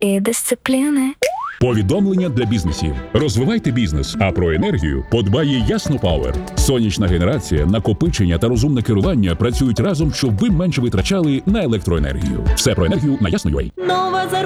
і дисципліни. Повідомлення для бізнесів. Розвивайте бізнес, а про енергію подбає Ясно Пауер. Сонячна генерація, накопичення та розумне керування працюють разом, щоб ви менше витрачали на електроенергію. Все про енергію на Ясно.ua.